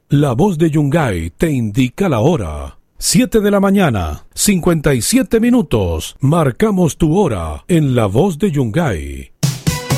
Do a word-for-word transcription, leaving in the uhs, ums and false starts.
La voz de Yungay te indica la hora. siete de la mañana, cincuenta y siete minutos. Marcamos tu hora en La voz de Yungay.